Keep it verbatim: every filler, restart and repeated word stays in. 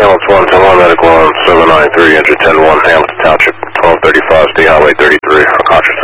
Ambulance one, ten one, medical on seven nine three, engine ten one, Hamilton Township, twelve thirty-five, State Highway thirty-three, unconscious.